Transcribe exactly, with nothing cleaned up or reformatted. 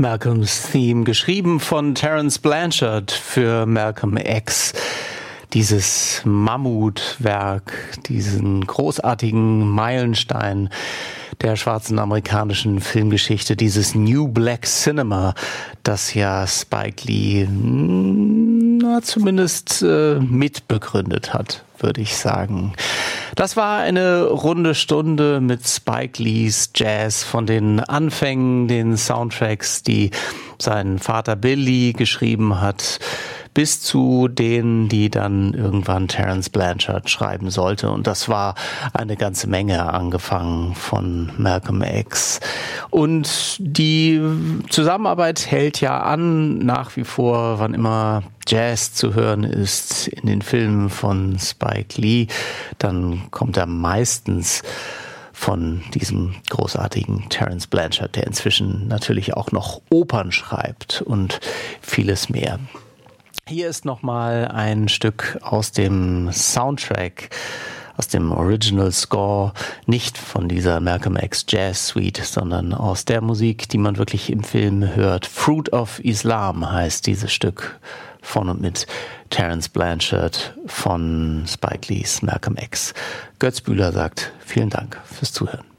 Malcolms Theme, geschrieben von Terence Blanchard für Malcolm X. Dieses Mammutwerk, diesen großartigen Meilenstein der schwarzen amerikanischen Filmgeschichte, dieses New Black Cinema, das ja Spike Lee na, zumindest äh, mitbegründet hat, würde ich sagen. Das war eine runde Stunde mit Spike Lees Jazz, von den Anfängen, den Soundtracks, die sein Vater Bill Lee geschrieben hat, bis zu denen, die dann irgendwann Terence Blanchard schreiben sollte. Und das war eine ganze Menge, angefangen von Malcolm X. Und die Zusammenarbeit hält ja an, nach wie vor, wann immer Jazz zu hören ist in den Filmen von Spike Lee, dann kommt er meistens von diesem großartigen Terence Blanchard, der inzwischen natürlich auch noch Opern schreibt und vieles mehr. Hier ist nochmal ein Stück aus dem Soundtrack, aus dem Original Score, nicht von dieser Malcolm X Jazz Suite, sondern aus der Musik, die man wirklich im Film hört. Fruit of Islam heißt dieses Stück von und mit Terence Blanchard von Spike Lees Malcolm X. Götz Bühler sagt vielen Dank fürs Zuhören.